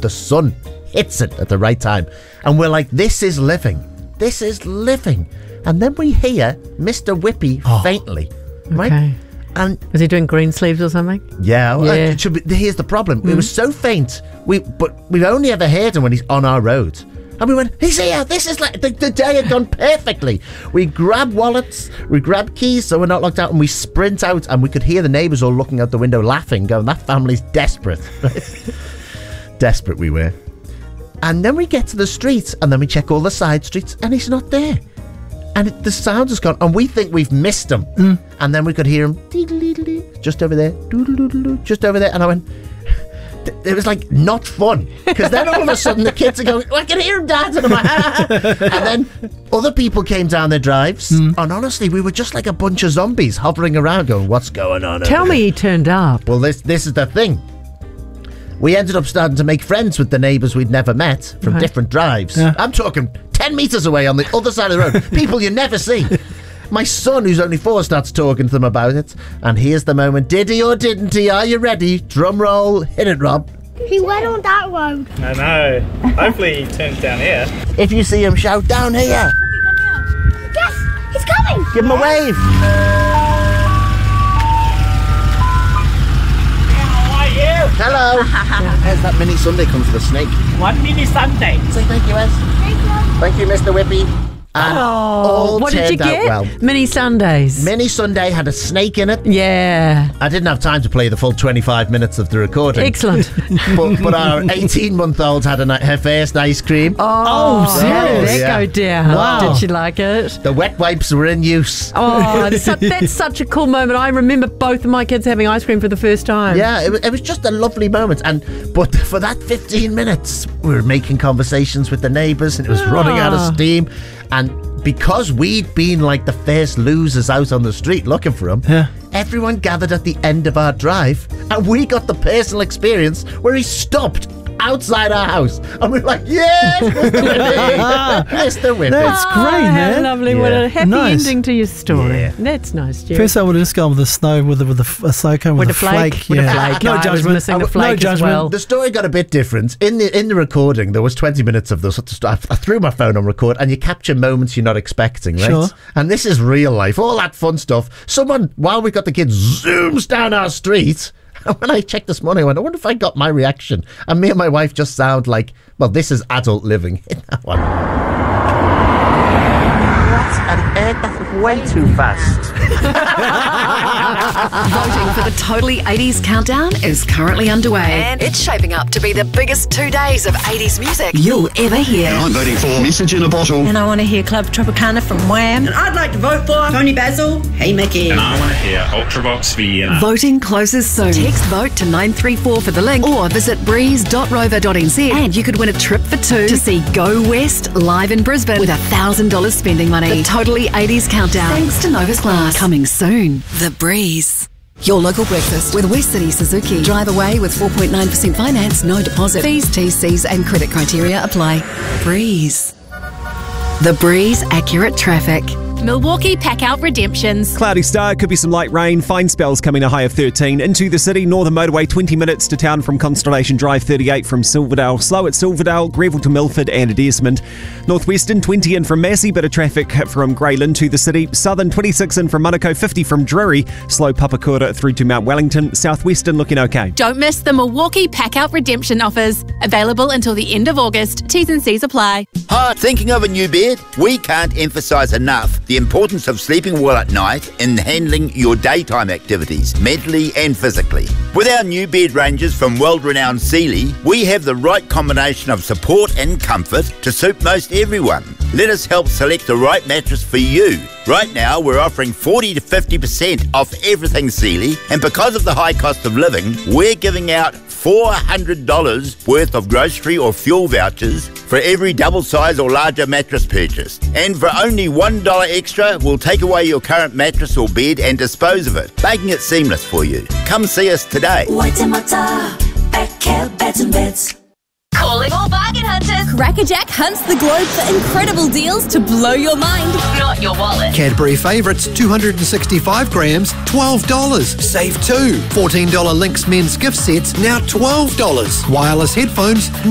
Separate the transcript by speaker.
Speaker 1: but the sun hits it at the right time. And we're like, this is living. This is living. And then we hear Mr. Whippy faintly. Right?
Speaker 2: Okay.
Speaker 1: And
Speaker 2: was he doing green sleeves or something?
Speaker 1: Yeah. It should be, here's the problem. It was so faint. But we've only ever heard him when he's on our road. And we went, he's here. This is like the day had gone perfectly. We grab wallets, we grab keys so we're not locked out, and we sprint out, and we could hear the neighbours all looking out the window laughing, going, that family's desperate. Right? Desperate we were. And then we get to the streets, and then we check all the side streets, and he's not there. And the sound has gone, and we think we've missed him. And then we could hear him, just over there, just over there. And I went, it was like not fun, because then all of a sudden the kids are going, I can hear him dancing. And I'm like, and then other people came down their drives, and honestly, we were just like a bunch of zombies hovering around, going, "What's going on?"
Speaker 2: Tell me he turned up.
Speaker 1: Well, this is the thing. We ended up starting to make friends with the neighbours we'd never met from different drives. Yeah. I'm talking 10 metres away on the other side of the road. People you never see. My son, who's only 4, starts talking to them about it. And here's the moment. Did he or didn't he? Are you ready? Drum roll. Hit it, Rob.
Speaker 3: He went on that road.
Speaker 4: I know. Hopefully he turns down here.
Speaker 1: If you see him, shout down here.
Speaker 3: Yes, he's coming.
Speaker 1: Give him a wave. Hello. There's that mini Sunday come for the snake.
Speaker 4: One mini Sunday.
Speaker 1: Say thank you, Ez. Thank you, Mr. Whippy. And
Speaker 2: what did you get?
Speaker 1: Well.
Speaker 2: Mini Sundays.
Speaker 1: Mini Sunday had a snake in it.
Speaker 2: Yeah.
Speaker 1: I didn't have time to play the full 25 minutes of the recording.
Speaker 2: Excellent.
Speaker 1: but our 18-month-old had her first ice cream.
Speaker 2: Oh, so how did that go down?
Speaker 1: Wow.
Speaker 2: Did she like it?
Speaker 1: The wet wipes were in use.
Speaker 2: Oh, that's such a cool moment. I remember both of my kids having ice cream for the first time.
Speaker 1: Yeah, it was just a lovely moment. But for that 15 minutes, we were making conversations with the neighbours, and it was running out of steam. And because we'd been like the first losers out on the street looking for him, everyone gathered at the end of our drive, and we got the personal experience where he stopped outside our house, and we were like, yes, Mr. Whippy. Mr. Whippy.
Speaker 5: That's great, man.
Speaker 2: Lovely. What a happy ending to your story. Yeah. That's nice, Jerry.
Speaker 5: First I would have just gone with the snow, with a snow cone, with a flake.
Speaker 2: With a flake.
Speaker 5: No
Speaker 2: judgment.
Speaker 5: judgment.
Speaker 2: I was missing the flake as well.
Speaker 1: The story got a bit different. In the recording, there was 20 minutes of this. I threw my phone on record, and you capture moments you're not expecting, right?
Speaker 5: Sure.
Speaker 1: And this is real life. All that fun stuff. Someone, while we got the kids, zooms down our street. And when I checked this morning, I went, I wonder if I got my reaction. And me and my wife just sound like, well, this is adult living in that one. What on earth? That's way too fast.
Speaker 6: Voting for the Totally 80s Countdown is currently underway, and it's shaping up to be the biggest 2 days of 80s music you'll ever hear.
Speaker 7: I'm voting for Message in a Bottle.
Speaker 8: And I want to hear Club Tropicana from Wham. And I'd like to vote for Tony Basil. Hey, Mickey.
Speaker 4: And I want to hear Ultravox Vienna.
Speaker 6: Voting closes soon. Text vote to 934 for the link, or visit breeze.rover.nz, and you could win a trip for 2 to see Go West live in Brisbane with $1,000 spending money. The Totally 80s Countdown, thanks to Novus Glass. Coming soon. The Breeze. Your local breakfast with West City Suzuki. Drive away with 4.9% finance, no deposit. Fees, TCs and credit criteria apply. Breeze. The Breeze Accurate Traffic.
Speaker 9: Milwaukee Pack-Out Redemptions.
Speaker 10: Cloudy start, could be some light rain, fine spells coming a high of 13. Into the city, Northern Motorway 20 minutes to town from Constellation Drive, 38 from Silverdale. Slow at Silverdale, Greville to Milford and at Eastmond. Northwestern 20 in from Massey, bit of traffic from Greyland to the city. Southern 26 in from Monaco, 50 from Drury. Slow Papakura through to Mount Wellington. Southwestern looking okay.
Speaker 9: Don't miss the Milwaukee Pack-Out Redemption offers. Available until the end of August. T's and C's apply.
Speaker 11: Hi, thinking of a new bed? We can't emphasise enough the importance of sleeping well at night in handling your daytime activities, mentally and physically. With our new bed ranges from world-renowned Sealy, we have the right combination of support and comfort to suit most everyone. Let us help select the right mattress for you. Right now, we're offering 40 to 50% off everything Sealy, and because of the high cost of living, we're giving out $400 worth of grocery or fuel vouchers for every double size or larger mattress purchase. And for only $1 extra, we'll take away your current mattress or bed and dispose of it, making it seamless for you. Come see us today.
Speaker 12: Waitemata at Care Beds and Beds.
Speaker 9: Calling all bargain hunters.
Speaker 13: Crackerjack hunts the globe for incredible deals to blow your mind.
Speaker 9: Not your wallet.
Speaker 14: Cadbury Favourites 265 grams, $12. Save 2. $14 Lynx men's gift sets, now $12. Wireless headphones,